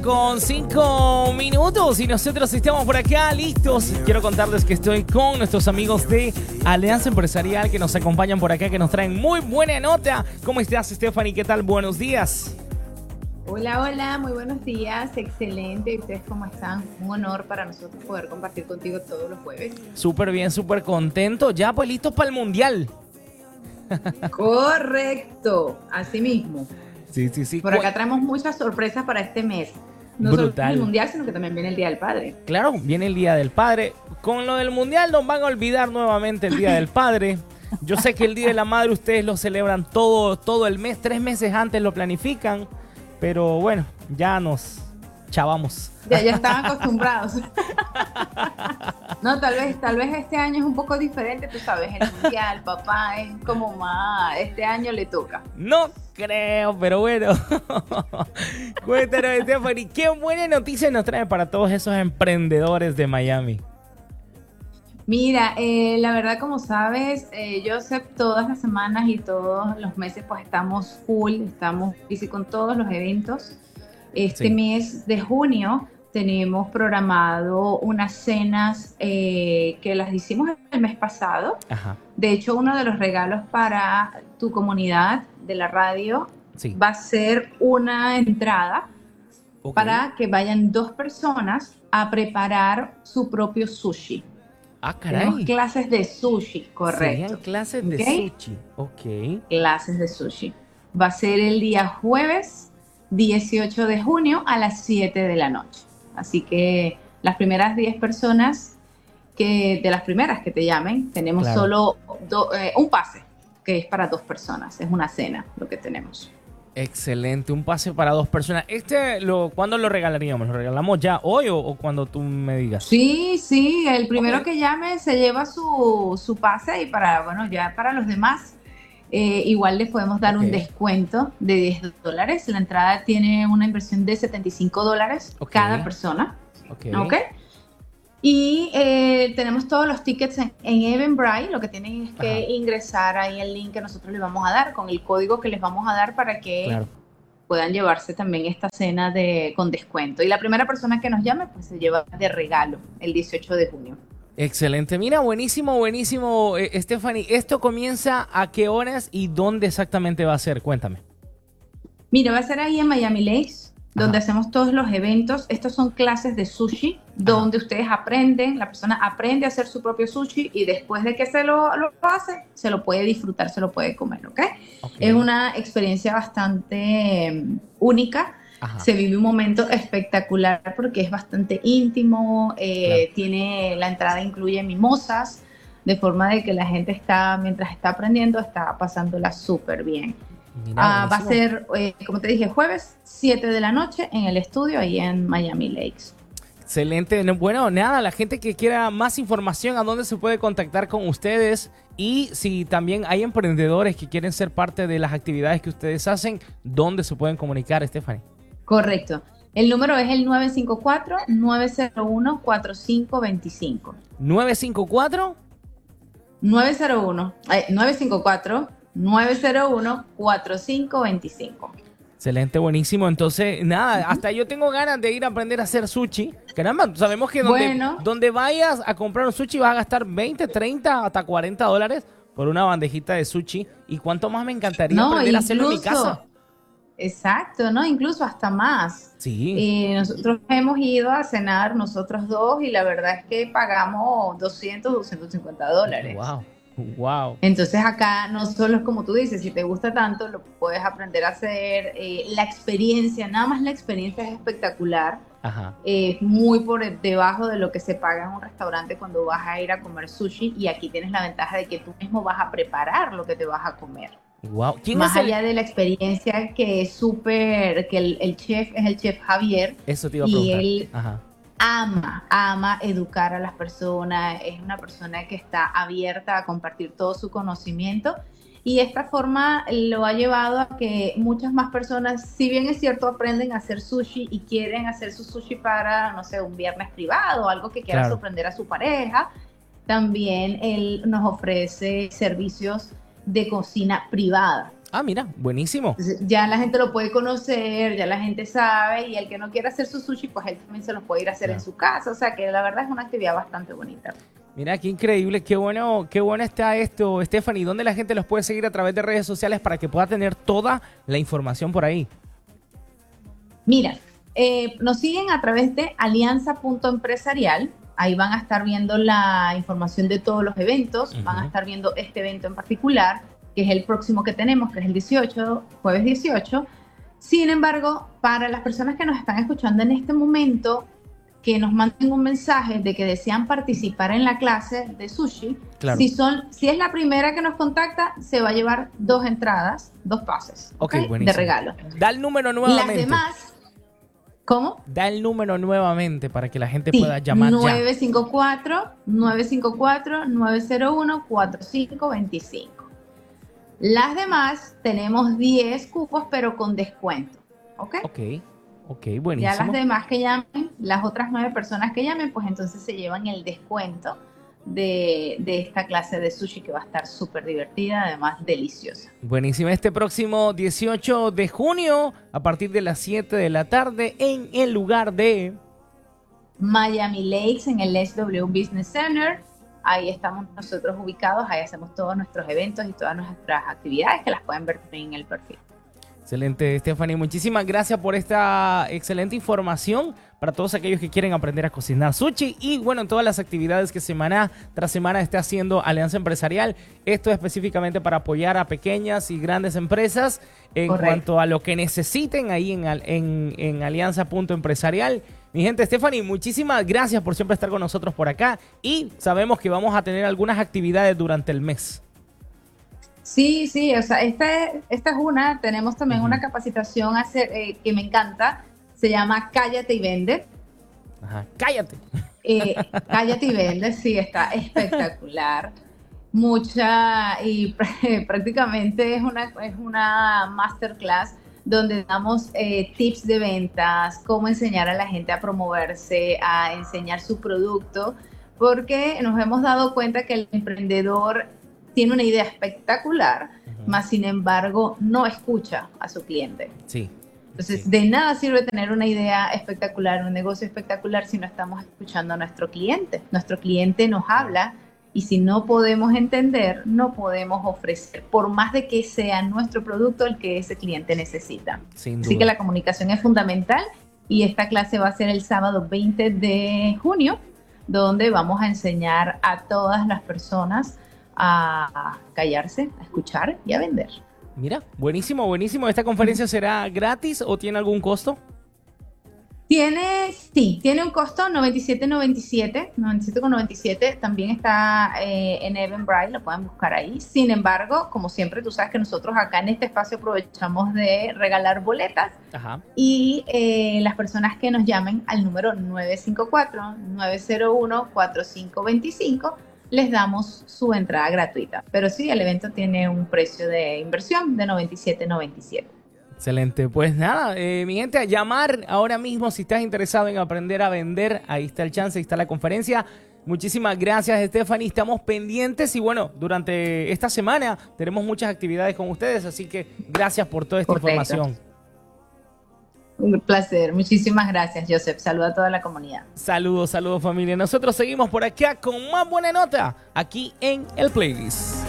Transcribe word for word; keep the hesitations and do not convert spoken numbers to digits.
con cinco minutos y nosotros estamos por acá listos. Quiero contarles que estoy con nuestros amigos de Alianza Empresarial que nos acompañan por acá, que nos traen muy buena nota. ¿Cómo estás, Stephanie? ¿Qué tal? Buenos días. Hola, hola, muy buenos días, excelente. ¿Y ustedes cómo están? Un honor para nosotros poder compartir contigo todos los jueves. Súper bien, súper contento. Ya pues listos para el Mundial. Correcto, así mismo. Sí, sí, sí. Por acá traemos muchas sorpresas para este mes. No Brutal. solo el Mundial, sino que también viene el Día del Padre. Claro, viene el Día del Padre. Con lo del Mundial nos van a olvidar nuevamente el Día del Padre. Yo sé que el Día de la Madre ustedes lo celebran todo, todo el mes, tres meses antes lo planifican. Pero bueno, ya nos chavamos. Ya, ya están acostumbrados. No, tal vez, tal vez este año es un poco diferente, tú sabes, el Mundial, papá, es como más, este año le toca. No creo, pero bueno. Cuéntanos, Stephanie, qué buena noticia nos trae para todos esos emprendedores de Miami. Mira, eh, la verdad, como sabes, eh, yo sé todas las semanas y todos los meses pues estamos full, estamos busy con todos los eventos. Este Sí. mes de junio tenemos programado unas cenas eh, que las hicimos el mes pasado. Ajá. De hecho, uno de los regalos para tu comunidad de la radio Sí. va a ser una entrada Ok. para que vayan dos personas a preparar su propio sushi. Ah, Tenemos caray. clases de sushi, correcto. Serían clases de ¿Ok? sushi. Ok. Clases de sushi. Va a ser el día jueves dieciocho de junio a las siete de la noche. Así que las primeras diez personas, que de las primeras que te llamen, tenemos Claro. solo do- eh, un pase, que es para dos personas. Es una cena lo que tenemos. Excelente, un pase para dos personas. Este, lo, ¿cuándo lo regalaríamos? ¿Lo regalamos ya hoy o, o cuando tú me digas? Sí, sí, el primero Ok. que llame se lleva su, su pase y para, bueno, ya para los demás, eh, igual les podemos dar Ok. un descuento de diez dólares. La entrada tiene una inversión de setenta y cinco dólares Ok. cada persona. Ok. ¿Ok? Y eh, tenemos todos los tickets en, en Eventbrite. Lo que tienen es que Ajá. ingresar ahí el link que nosotros les vamos a dar, con el código que les vamos a dar para que Claro. puedan llevarse también esta cena de, con descuento. Y la primera persona que nos llame, pues se lleva de regalo el dieciocho de junio. Excelente. Mira, buenísimo, buenísimo, eh, Stephanie. ¿Esto comienza a qué horas y dónde exactamente va a ser? Cuéntame. Mira, va a ser ahí en Miami Lakes, donde Ajá. hacemos todos los eventos. Estos son clases de sushi, donde ustedes aprenden, la persona aprende a hacer su propio sushi y después de que se lo, lo hace, se lo puede disfrutar, se lo puede comer, ¿ok? Ok. Es una experiencia bastante eh, única. Ajá. Se vive un momento espectacular porque es bastante íntimo, eh, Claro. tiene, la entrada incluye mimosas, de forma de que la gente está, mientras está aprendiendo, está pasándola súper bien. Mira, Ah, va a buenísimo. ser, eh, como te dije, jueves, siete de la noche en el estudio ahí en Miami Lakes. Excelente. No, bueno, nada, la gente que quiera más información, ¿a dónde se puede contactar con ustedes? Y si también hay emprendedores que quieren ser parte de las actividades que ustedes hacen, ¿dónde se pueden comunicar, Stephanie? Correcto. El número es el nueve cinco cuatro, nueve cero uno, cuatro cinco dos cinco. nueve cinco cuatro. nueve cero uno, eh, nueve cinco cuatro, nueve cero uno, cuatro cinco dos cinco. Excelente, buenísimo. Entonces, nada, hasta yo tengo ganas de ir a aprender a hacer sushi. Caramba, sabemos que donde, Bueno. donde vayas a comprar un sushi vas a gastar veinte, treinta, hasta cuarenta dólares por una bandejita de sushi. ¿Y cuánto más me encantaría No, aprender a hacerlo en mi incluso, casa? exacto, ¿no? Incluso hasta más. Sí, Y nosotros hemos ido a cenar nosotros dos y la verdad es que pagamos doscientos, doscientos cincuenta dólares. wow, wow. Entonces acá no solo es como tú dices, si te gusta tanto, lo puedes aprender a hacer. Eh, la experiencia, nada más la experiencia es espectacular. Ajá. Es muy por debajo de lo que se paga en un restaurante cuando vas a ir a comer sushi, y aquí tienes la ventaja de que tú mismo vas a preparar lo que te vas a comer. Wow. ¿Quién Más es el...? allá de la experiencia que es súper, que el, el chef es el chef Javier, Eso te iba a y preguntar. él Ajá. ama, ama educar a las personas, es una persona que está abierta a compartir todo su conocimiento, y esta forma lo ha llevado a que muchas más personas, si bien es cierto, aprenden a hacer sushi y quieren hacer su sushi para, no sé, un viernes privado o algo que quiera Claro. sorprender a su pareja, también él nos ofrece servicios de cocina privada. Ah, mira, buenísimo. Entonces, ya la gente lo puede conocer, ya la gente sabe, y el que no quiera hacer su sushi, pues él también se lo puede ir a hacer Claro. en su casa. O sea que la verdad es una actividad bastante bonita. Mira, qué increíble, qué bueno, qué bueno está esto, Stephanie. ¿Dónde la gente los puede seguir a través de redes sociales para que pueda tener toda la información por ahí? Mira, eh, nos siguen a través de alianza punto empresarial. Ahí van a estar viendo la información de todos los eventos, Uh-huh. van a estar viendo este evento en particular, que es el próximo que tenemos, que es el dieciocho, jueves dieciocho. Sin embargo, para las personas que nos están escuchando en este momento, que nos manden un mensaje de que desean participar en la clase de sushi, Claro. si, son, si es la primera que nos contacta, se va a llevar dos entradas, dos pases, Ok, ¿ok? buenísimo. De regalo. Da el número Las nuevamente. demás, ¿cómo? Da el número nuevamente para que la gente Sí, pueda llamar ya. nueve cinco cuatro, nueve cinco cuatro, nueve cero uno, cuatro cinco dos cinco. Las demás tenemos diez cupos, pero con descuento, ¿ok? Ok, ok, Ya buenísimo. las demás que llamen, las otras nueve personas que llamen, pues entonces se llevan el descuento de, de esta clase de sushi que va a estar súper divertida, además deliciosa. Buenísimo. Este próximo dieciocho de junio, a partir de las siete de la tarde, en el lugar de... Miami Lakes en el S W Business Center. Ahí estamos nosotros ubicados, ahí hacemos todos nuestros eventos y todas nuestras actividades que las pueden ver en el perfil. Excelente, Stephanie. Muchísimas gracias por esta excelente información para todos aquellos que quieren aprender a cocinar sushi y, bueno, todas las actividades que semana tras semana esté haciendo Alianza Empresarial. Esto es específicamente para apoyar a pequeñas y grandes empresas en Correcto. cuanto a lo que necesiten ahí en, en, en alianza punto empresarial. Mi gente, Stephanie, muchísimas gracias por siempre estar con nosotros por acá y sabemos que vamos a tener algunas actividades durante el mes. Sí, sí, o sea, esta, es- esta es una, tenemos también Ujú. una capacitación hacer, eh, que me encanta, se llama Cállate y Vende. Ajá, cállate. Eh, Cállate y Vende, sí, está espectacular. Mucha, y pr- prácticamente es una, es una masterclass donde damos eh, tips de ventas, cómo enseñar a la gente a promoverse, a enseñar su producto, porque nos hemos dado cuenta que el emprendedor tiene una idea espectacular, Ujú. más sin embargo no escucha a su cliente. Sí. Entonces, Sí. de nada sirve tener una idea espectacular, un negocio espectacular si no estamos escuchando a nuestro cliente. Nuestro cliente nos habla y si no podemos entender, no podemos ofrecer, por más de que sea nuestro producto el que ese cliente necesita. Sin Así duda. que la comunicación es fundamental y esta clase va a ser el sábado veinte de junio, donde vamos a enseñar a todas las personas a callarse, a escuchar y a vender. Mira, buenísimo, buenísimo. ¿Esta conferencia será gratis o tiene algún costo? Tiene, sí, tiene un costo noventa y siete noventa y siete, noventa y siete con noventa y siete. También está eh, en Eventbrite, lo pueden buscar ahí. Sin embargo, como siempre, tú sabes que nosotros acá en este espacio aprovechamos de regalar boletas Ajá. y eh, las personas que nos llamen al número nueve cinco cuatro, nueve cero uno, cuatro cinco dos cinco les damos su entrada gratuita. Pero sí, el evento tiene un precio de inversión de noventa y siete noventa y siete. Excelente. Pues nada, eh, mi gente, a llamar ahora mismo si estás interesado en aprender a vender. Ahí está el chance, ahí está la conferencia. Muchísimas gracias, Stephanie. Estamos pendientes y bueno, durante esta semana tenemos muchas actividades con ustedes, así que gracias por toda esta Correcto. información. Un placer. Muchísimas gracias, Joseph. Saluda a toda la comunidad. Saludos, saludos familia. Nosotros seguimos por acá con más buena nota aquí en el playlist.